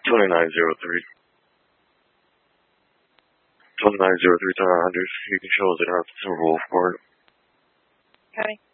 2903. 2903, turn 100. You can show us at our Wolfport. Okay.